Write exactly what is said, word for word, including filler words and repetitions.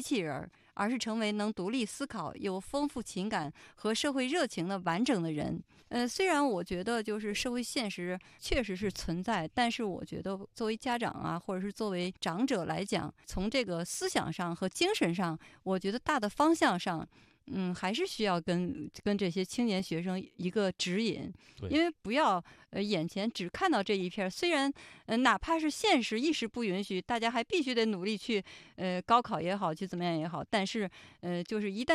器人，而是成为能独立思考、有丰富情感和社会热情的完整的人。呃，虽然我觉得就是社会现实确实是存在，但是我觉得作为家长啊，或者是作为长者来讲，从这个思想上和精神上，我觉得大的方向上，嗯，还是需要跟跟这些青年学生一个指引，因为不要呃眼前只看到这一片。虽然呃哪怕是现实意识不允许，大家还必须得努力去呃高考也好，去怎么样也好，但是呃就是一旦